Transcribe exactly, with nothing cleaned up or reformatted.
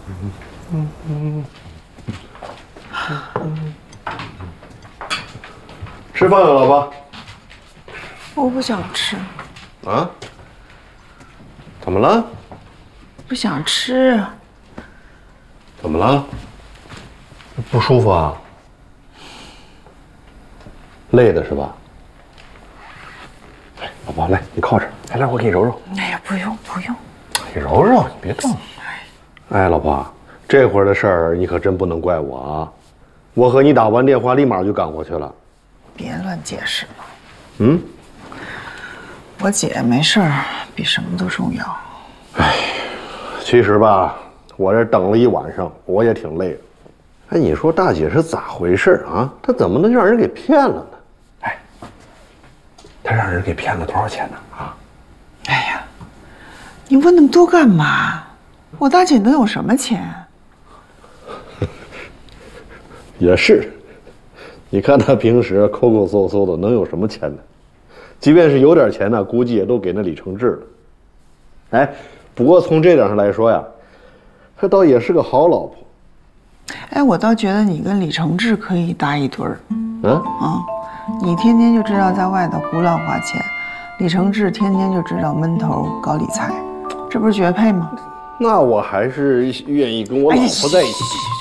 嗯嗯。吃饭了，老婆。 我不想吃。 啊？怎么了？ 不想吃。 怎么了？不舒服啊？累的是吧？哎，老婆，来，你靠着，来来，我给你揉揉。 哎呀，不用不用， 你揉揉，你别动。哎，老婆，这会儿的事儿你可真不能怪我啊！我和你打完电话，立马就赶过去了。 别乱解释了。 嗯？ 我姐没事儿，比什么都重要。 哎，其实吧，我这等了一晚上，我也挺累的。哎，你说大姐是咋回事啊？她怎么能让人给骗了呢？哎，她让人给骗了多少钱呢？啊？ 哎呀，你问那么多干嘛？我大姐能有什么钱？ 也是，你看她平时抠抠搜搜的，能有什么钱呢？即便是有点钱呢，估计也都给那李承志了。哎，不过从这点上来说呀，她倒也是个好老婆。 哎，我倒觉得你跟李承志可以搭一对儿。 嗯啊，你天天就知道在外头胡乱花钱，李承志天天就知道闷头搞理财，这不是绝配吗？ 那我还是愿意跟我老婆在一起。